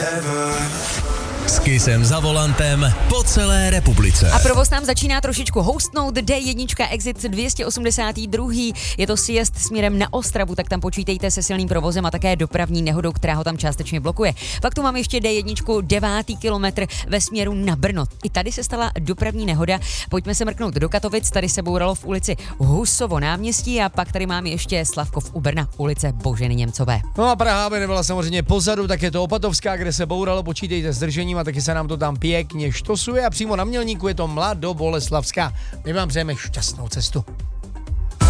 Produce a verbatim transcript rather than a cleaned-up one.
S Kissem za volantem po celé republice. A provoz nám začíná trošičku houstnout. D jedna exit dvě stě osmdesát dva. Je to sjezd směrem na Ostravu, tak tam počítejte se silným provozem a také dopravní nehodou, která ho tam částečně blokuje. Pak tu mám ještě D jedna, devátý kilometr ve směru na Brno. I tady se stala dopravní nehoda. Pojďme se mrknout do Katovic, tady se bouralo v ulici Husovo náměstí a pak tady máme ještě Slavkov u Brna, ulice Boženy Němcové. No a Praha, aby nebyla samozřejmě pozadu, tak je to Opatovská, kde se bouralo, počítejte s držením a taky se nám to tam pěkně štosuje a přímo na Mělníku je to Mladoboleslavská. My vám přejeme šťastnou cestu.